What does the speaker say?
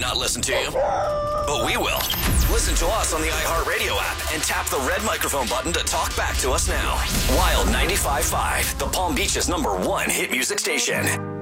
not listen to you, but we will. Listen to us on the iHeartRadio app and tap the red microphone button to talk back to us now. Wild 95.5, the Palm Beach's #1 hit music station.